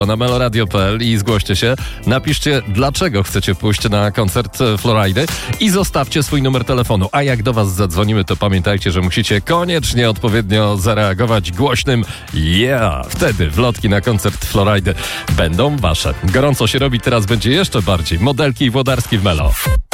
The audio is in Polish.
na meloradio.pl i zgłoście się. Napiszcie, dlaczego chcecie pójść na koncert Florajdy i zostawcie swój numer telefonu. A jak do was zadzwonimy, to pamiętajcie, że musicie koniecznie odpowiednio zareagować głośnym yeah. Wtedy wlotki na koncert Florajdy będą wasze. Gorąco się robi, teraz będzie jeszcze bardziej. Modelki i Włodarski w Melo.